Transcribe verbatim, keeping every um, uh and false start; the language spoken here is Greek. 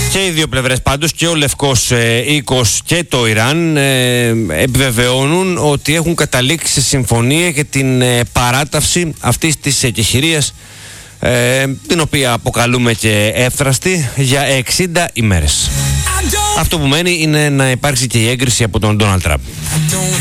Και οι δύο πλευρές πάντως, και ο Λευκός ε, Οίκος και το Ιράν, ε, επιβεβαιώνουν ότι έχουν καταλήξει σε συμφωνία για την ε, παράταυση αυτής της εκεχηρίας, ε, την οποία αποκαλούμε και εύθραστη, για εξήντα ημέρες. Αυτό που μένει είναι να υπάρξει και η έγκριση από τον Ντόναλντ Τραμπ.